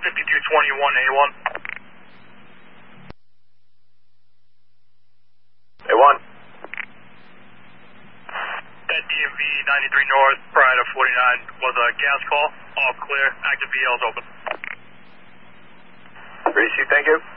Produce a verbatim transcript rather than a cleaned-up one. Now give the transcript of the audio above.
fifty-two twenty-one A one. A one. That D M V ninety-three North, prior to forty-nine, was a gas call. All clear. Active V L is open. Receive, thank you.